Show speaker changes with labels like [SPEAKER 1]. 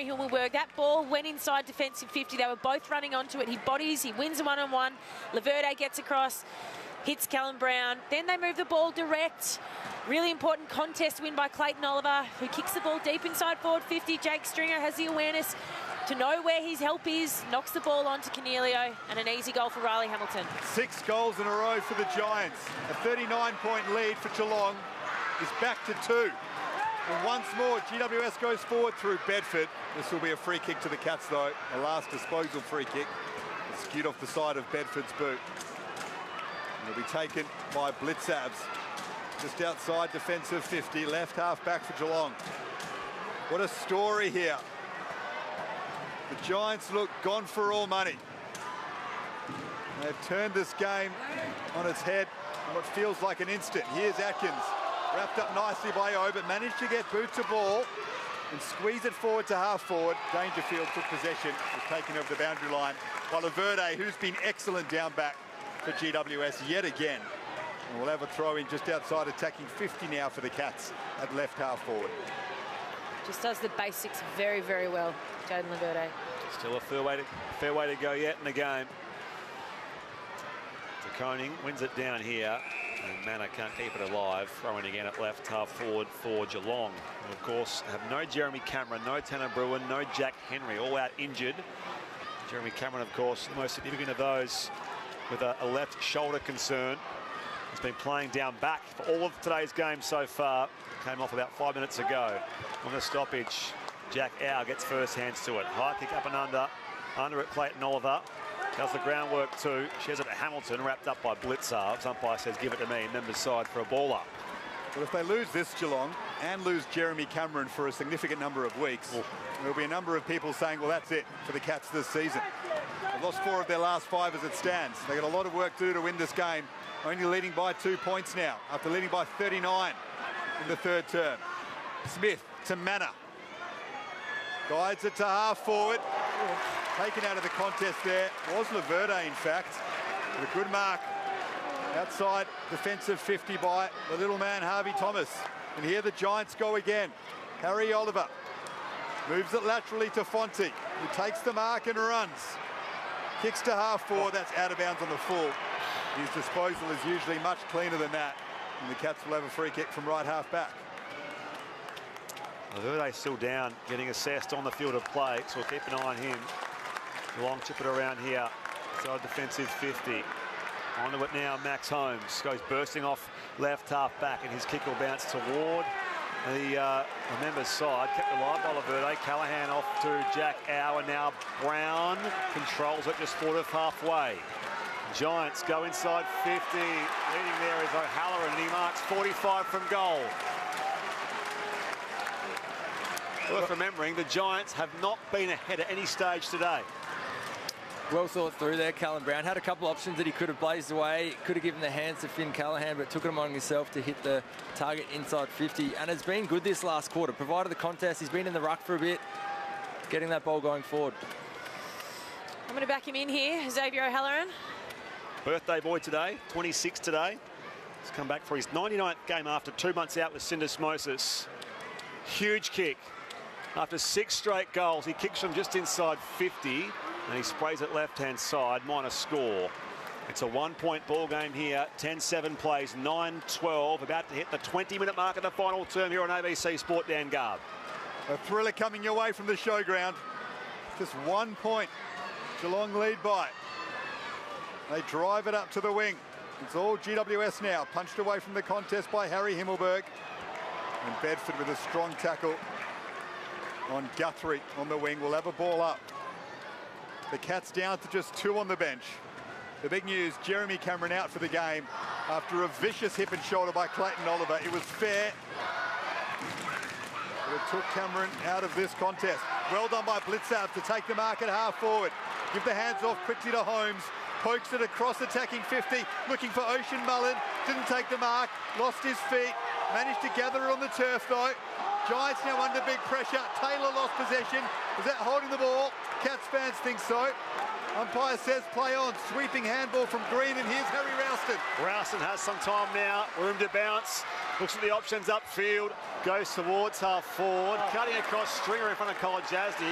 [SPEAKER 1] Harry Himmelberg. That ball went inside defensive 50. They were both running onto it. He bodies, he wins a one-on-one. Laverde gets across, hits Callum Brown. Then they move the ball direct. Really important contest win by Clayton Oliver, who kicks the ball deep inside forward 50. Jake Stringer has the awareness to know where his help is, knocks the ball onto Cornelio, and an easy goal for Riley Hamilton.
[SPEAKER 2] 6 goals in a row for the Giants. A 39-point lead for Geelong is back to 2. And once more, GWS goes forward through Bedford. This will be a free kick to the Cats, though. A last disposal free kick. It's skewed off the side of Bedford's boot. And it'll be taken by Blitzabs. Just outside defensive 50, left half back for Geelong. What a story here. The Giants look gone for all money. They've turned this game on its head in what feels like an instant. Here's Atkins, wrapped up nicely by O, but managed to get boot to ball and squeeze it forward to half forward. Dangerfield took possession, was taken over the boundary line by Laverde, who's been excellent down back for GWS yet again. And we'll have a throw in just outside attacking 50 now for the Cats at left half forward.
[SPEAKER 1] Just does the basics very, very well, Jayden Laverde.
[SPEAKER 3] Still a fair way to go yet in the game. De Koning wins it down here, and Manor can't keep it alive. Throwing again at left half forward for Geelong. And of course, have no Jeremy Cameron, no Tanner Bruin, no Jack Henry, all out injured. Jeremy Cameron, of course, the most significant of those with a left shoulder concern. He's been playing down back for all of today's game so far. Came off about 5 minutes ago. On the stoppage, Jack Au gets first hands to it. High kick up and under at Clayton Oliver. Does the groundwork too. Shares it to Hamilton, wrapped up by Blitzarves. Umpire says, give it to me. Members side for a ball up.
[SPEAKER 2] Well, if they lose this Geelong and lose Jeremy Cameron for a significant number of weeks, there'll be a number of people saying, well, that's it for the Cats this season. They've lost 4 of their last 5 as it stands. They've got a lot of work to do to win this game. Only leading by 2 points now, after leading by 39 in the third term. Smith to Manor. Guides it to half forward. Taken out of the contest there was Laverde, in fact. With a good mark outside defensive 50 by the little man Harvey Thomas. And here the Giants go again. Harry Oliver moves it laterally to Fonte, who takes the mark and runs. Kicks to half forward. That's out of bounds on the full. His disposal is usually much cleaner than that. And the Cats will have a free kick from right half back.
[SPEAKER 3] Laverde still down, getting assessed on the field of play, so we'll keep an eye on him. Long chip it around here, inside defensive 50. Onto it now, Max Holmes goes bursting off left half back, and his kick will bounce toward the members' side. Kept alive by Laverde. Callahan off to Jack Au, and now Brown controls it just forward of halfway. Giants go inside 50. Leading there is O'Halloran, and he marks 45 from goal. Worth remembering, the Giants have not been ahead at any stage today.
[SPEAKER 4] Well thought through there, Callum Brown. Had a couple of options that he could have blazed away. Could have given the hands to Finn Callahan, but took it among himself to hit the target inside 50. And has been good this last quarter. Provided the contest, he's been in the ruck for a bit, getting that ball going forward.
[SPEAKER 1] I'm going to back him in here, Xavier O'Halloran.
[SPEAKER 3] Birthday boy today, 26 today. He's come back for his 99th game after 2 months out with syndesmosis. Huge kick. After 6 straight goals, he kicks from just inside 50, and he sprays it left-hand side, minus score. It's a 1-point ball game here. 10-7 plays, 9-12, about to hit the 20-minute mark of the final term here on ABC Sport. Dan Garb.
[SPEAKER 2] A thriller coming your way from the showground. Just 1 point. Geelong lead by. They drive it up to the wing. It's all GWS now. Punched away from the contest by Harry Himmelberg. And Bedford with a strong tackle on Guthrie on the wing. Will have a ball up. The Cats down to just 2 on the bench. The big news, Jeremy Cameron out for the game after a vicious hip and shoulder by Clayton Oliver. It was fair, but it took Cameron out of this contest. Well done by Blitzab to take the mark at half forward. Give the hands off quickly to Holmes. Pokes it across attacking 50. Looking for Ocean Mullen. Didn't take the mark. Lost his feet. Managed to gather it on the turf though. Giants now under big pressure. Taylor lost possession. Was that holding the ball? Cats fans think so. Umpire says play on. Sweeping handball from Green, and here's Harry Ralston.
[SPEAKER 3] Ralston has some time now. Room to bounce. Looks at the options upfield. Goes towards half forward. Cutting across, Stringer in front of Colin Jasny.